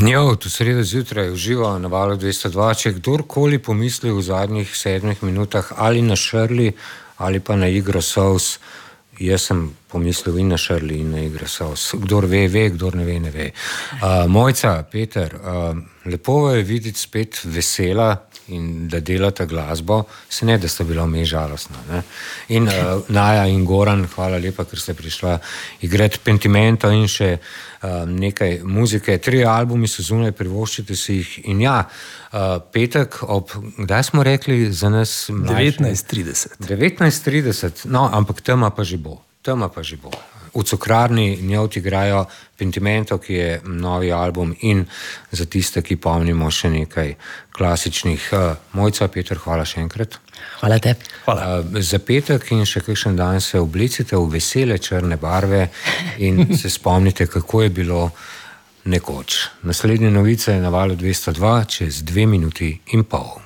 Jo, to sredo zjutraj uživa na Valu 202. Če kdorkoli pomisli v zadnjih 7 minutah ali na Shirley ali pa na igro Souls, jaz sem pomislil in na Shirley in na igro Souls. Kdor ve, ve, kdor ne ve, ne ve. Mojca, Peter, lepo je videti spet vesela in da delata glasbo, se ne, da sta bila vmes žalostna. Ne? In Naja in Goran, hvala lepa, ker ste prišla igrati Pentimento in še nekaj muzike. 3 albumi so zunaj, privoščite si jih. In ja, petek ob, kdaj smo rekli za nas? 19:30. 19:30, no, ampak tema pa že bo. V Cukrarni Njot igrajo Pentimento, ki je novi album, in za tiste, ki pomnimo še nekaj klasičnih. Mojca, Peter, hvala še enkrat. Hvala tebi. Za petek in še kakšen dan se oblecite v vesele črne barve in se spomnite, kako je bilo nekoč. Naslednje novice je na Valu 202 čez 2 minuti in pol.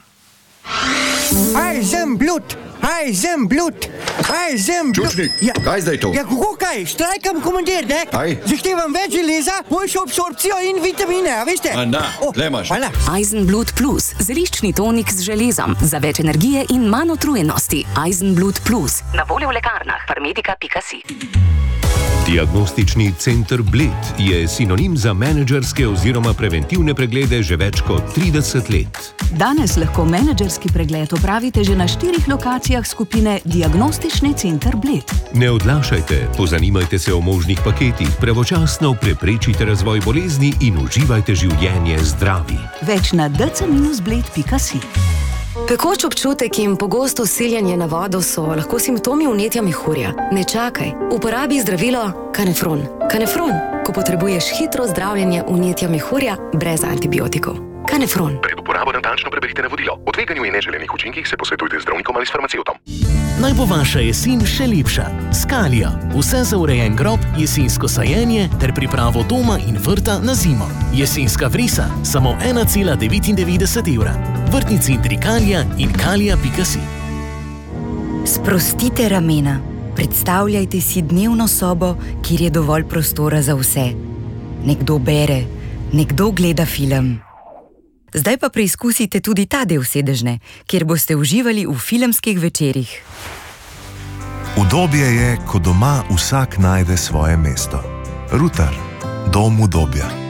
Čučnik, kaj zdaj to? Ja, kako kaj? Štrajkam, komandir, ne? Kaj? Zahtevam več železa, boljšo absorpcijo in vitamine, a veste? Le imaš. Hvala. Eisenblut Plus, zeliščni tonik z železom, za več energije in manj utrujenosti. Eisenblut Plus, na voljo v lekarnah, farmedika.si. Diagnostični center Bled je sinonim za menedžerske oziroma preventivne preglede že več kot 30 let. Danes lahko menedžerski pregled opravite že na 4 lokacijah skupine Diagnostični center Bled. Ne odlašajte, pozanimajte se o možnih paketih, pravočasno preprečite razvoj bolezni in uživajte življenje zdravi. Več na dc-bled.si. Pekoč občutek in pogosto siljanje na vodo so lahko simptomi vnetja mehurja. Ne čakaj, uporabi zdravilo Canefron. Canefron, ko potrebuješ hitro zdravljenje vnetja mehurja brez antibiotikov. Canefron. Pred uporabo natančno preberite navodilo. O tveganju in neželenih učinkih se posvetujte z zdravnikom ali s farmacevtom. Naj bo vaša jesen še lepša. Skalija. Vse za urejen grob, jesensko sajenje ter pripravo doma in vrta na zimo. Jesenska vrisa, samo 1,99 evra. Vrtni centri Kalija in kalija.si. Sprostite ramena. Predstavljajte si dnevno sobo, kjer je dovolj prostora za vse. Nekdo bere, nekdo gleda film. Zdaj pa preizkusite tudi ta del sedežne, kjer boste uživali v filmskih večerih. Udobje je, ko doma vsak najde svoje mesto. Rutar, dom udobja.